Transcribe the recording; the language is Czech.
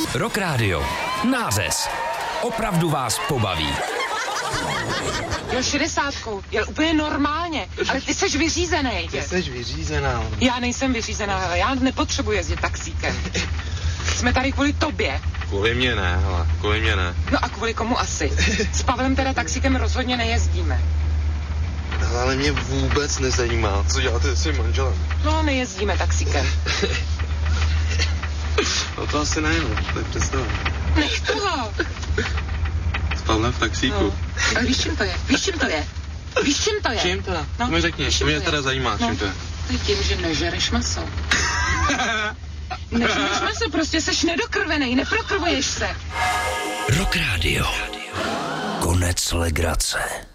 Rock Radio. Nářez. Opravdu vás pobaví. Jel 60, jel úplně normálně, ale ty seš vyřízený. Ty seš vyřízená. Já nejsem vyřízená, hele, já nepotřebuji jezdit taxíkem. Jsme tady kvůli tobě. Kvůli mě ne, hele, kvůli mě ne. No a kvůli komu asi? S Pavlem teda taxíkem rozhodně nejezdíme. Ale mě vůbec nezajímá, co děláte se svým manželem. No, nejezdíme taxíkem. No to asi ne, no, to je představa. Nech toho. S Pavlem v taxíku. No. Ale víš, čím to je? Víš, čím to je? Víš, čím to je? Čím to? No, To mi řekni, to mě teda zajímá, čím to je. To je tím, že nežereš maso. Nežereš maso, prostě seš nedokrvenej, neprokrvuješ se. Rock Radio. Konec legrace.